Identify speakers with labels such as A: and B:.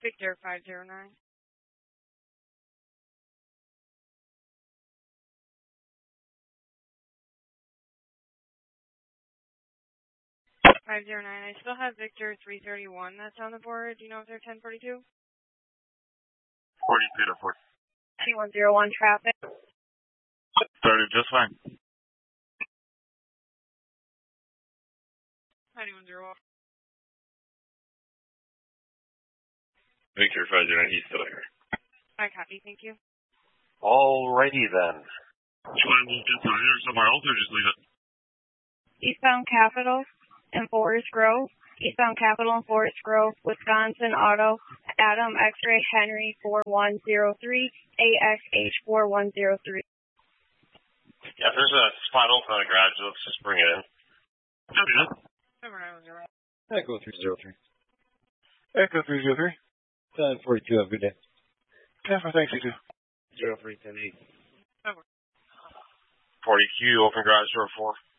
A: Victor 509. I still have Victor 331 that's on the board. Do you know if they're 1042?
B: 42 to 40.
A: T101 traffic.
B: Started just fine.
A: 9101.
B: Victor 509, he's still here.
A: I copy, thank you.
B: Alrighty then. Do you want to move just or somewhere else, or just leave it?
A: Eastbound Capital in Forest Grove. Eastbound Capital in Forest Grove, Wisconsin Auto, Adam X-Ray Henry 4103, AXH 4103.
B: Yeah, if there's a spot open on the garage, let's just bring it in. Okay.
C: Echo 303.
B: Echo 303.
C: 1042, have a good day.
B: Yeah, thanks, you too.
C: 0310 8.
B: 40Q, open garage door 4.